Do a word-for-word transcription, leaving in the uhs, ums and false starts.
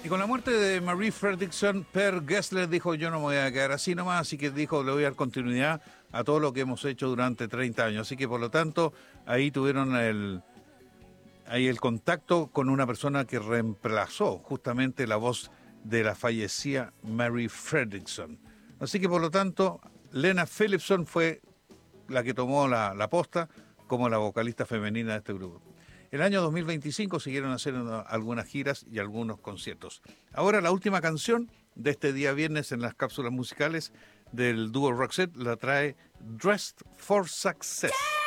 Y con la muerte de Marie Fredriksson, Per Gessle dijo: yo no me voy a quedar así nomás, así que dijo: le voy a dar continuidad a todo lo que hemos hecho durante treinta años. Así que por lo tanto, ahí tuvieron el, ahí el contacto con una persona que reemplazó justamente la voz de la fallecida Marie Fredriksson. Así que por lo tanto, Lena Philipson fue la que tomó la, la posta como la vocalista femenina de este grupo. El año dos mil veinticinco siguieron haciendo algunas giras y algunos conciertos. Ahora la última canción de este día viernes en las cápsulas musicales del dúo Roxette la trae Dressed for Success.